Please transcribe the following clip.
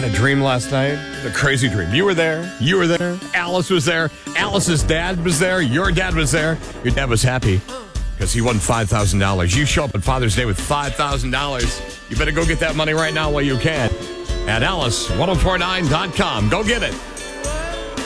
a dream last night. It was a crazy dream. You were there. You were there. Alice was there. Alice's dad was there. Your dad was there. Your dad was happy because he won $5,000. You show up on Father's Day with $5,000. You better go get that money right now while you can at Alice1049.com. Go get it.